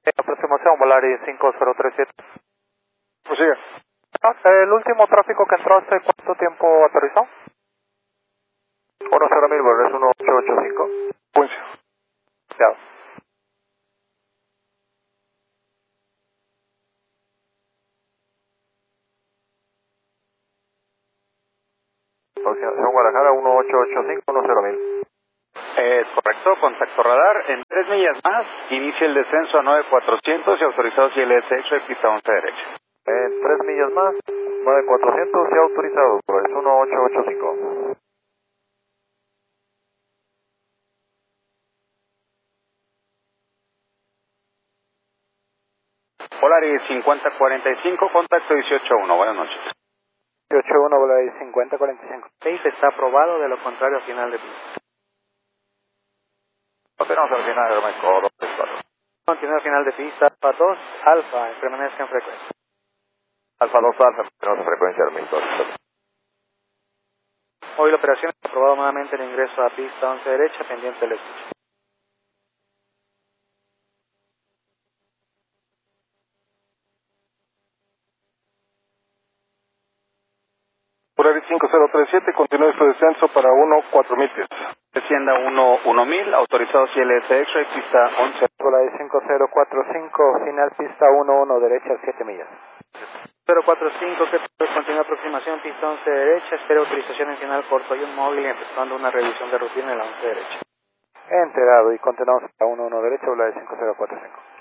Aproximación Volaris 5037. Prosigue. El último tráfico que entró hace cuánto tiempo aterrizó? 10.000, Volaris 1885. Secuencia. Ya. Aproximación Guadalajara 1885, 10.000. Es correcto, contacto radar. En 3 millas más, inicia el descenso a 9400 y autorizado CLSX de pista 11 derecha. En 3 millas más, 9400 y autorizado, Volaris 1885. Volaris 5045, contacto 181. Buenas noches. 181 Volaris 5045. Pace está aprobado, de lo contrario, final de pista. Continuamos al final, Hermeco 234. Continúa final de pista, Alfa 2, Alfa, permanezca en frecuencia. Alfa 2 Alfa, tenemos frecuencia Hermeco 234. Hoy la operación ha aprobado nuevamente el ingreso a pista 11 derecha, pendiente del escucha. Volaris 5037, continúe su descenso para 1-4000 pies. Descienda 1000, autorizado CLSX de pista 11. Volaris 5045, final pista 11 derecha 7 millas. 045, que continúa aproximación, pista 11 derecha, espera autorización en final por Toyota móvil y empezando una revisión de rutina en la 11 derecha. Enterado y continuamos a 11 derecha, Volaris 5045.